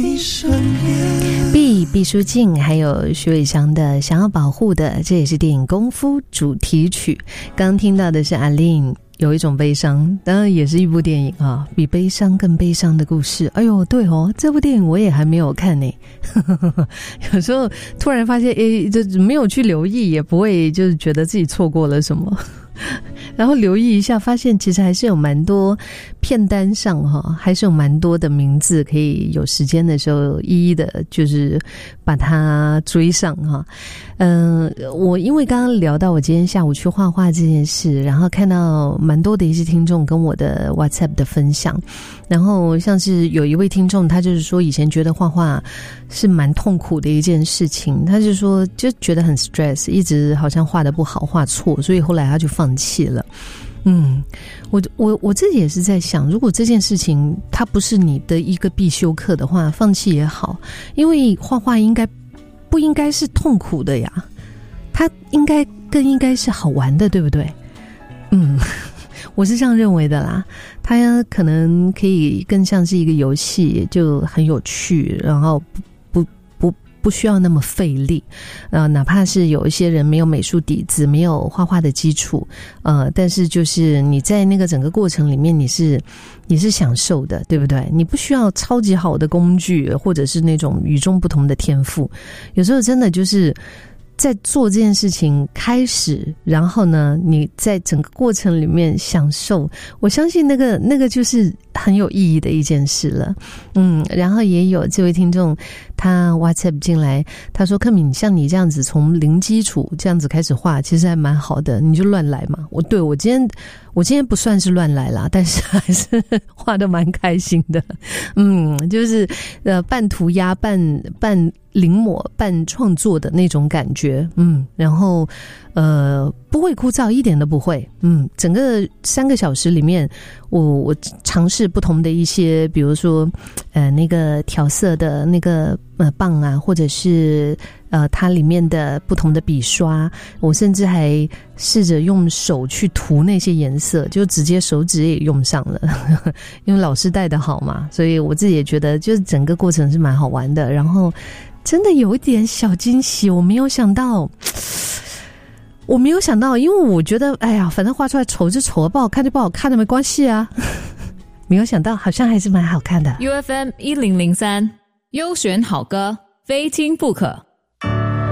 你身边。 毕书尽还有徐伟翔的想要保护的，这也是电影功夫主题曲。刚刚听到的是阿令有一种悲伤，当然也是一部电影啊，比悲伤更悲伤的故事。哎呦，对哦，这部电影我也还没有看呢。有时候突然发现，就没有去留意，也不会就是觉得自己错过了什么。然后留意一下，发现其实还是有蛮多片单上还是有蛮多的名字，可以有时间的时候一一的就是把它追上哈。我因为刚刚聊到我今天下午去画画这件事，然后看到蛮多的一些听众跟我的 WhatsApp 的分享，然后像是有一位听众，他就是说以前觉得画画是蛮痛苦的一件事情，他就说就觉得很 stress， 一直好像画得不好，画错，所以后来他就放弃了。我自己也是在想，如果这件事情它不是你的一个必修课的话，放弃也好，因为画画不应该是痛苦的呀，它更应该是好玩的，对不对？我是这样认为的啦，它可能可以更像是一个游戏，就很有趣，然后不需要那么费力，哪怕是有一些人没有美术底子，没有画画的基础，但是就是你在那个整个过程里面，你是享受的，对不对？你不需要超级好的工具，或者是那种与众不同的天赋，有时候真的就是在做这件事情开始，然后呢，你在整个过程里面享受，我相信那个就是很有意义的一件事了。然后也有这位听众他 WhatsApp 进来，他说：“克敏，像你这样子从零基础这样子开始画，其实还蛮好的，你就乱来嘛。”我今天不算是乱来啦，但是还是画得蛮开心的。就是半涂鸦、半临摹、半创作的那种感觉。然后不会枯燥，一点都不会。整个3个小时里面，我尝试不同的一些，比如说那个调色的那个棒啊，或者是它里面的不同的笔刷，我甚至还试着用手去涂那些颜色，就直接手指也用上了。因为老师带得好嘛，所以我自己也觉得就是整个过程是蛮好玩的。然后真的有一点小惊喜，我没有想到，因为我觉得，哎呀，反正画出来丑就丑，不好看就不好看的，没关系啊。没有想到，好像还是蛮好看的。 UFM 1003，优选好歌，非听不可。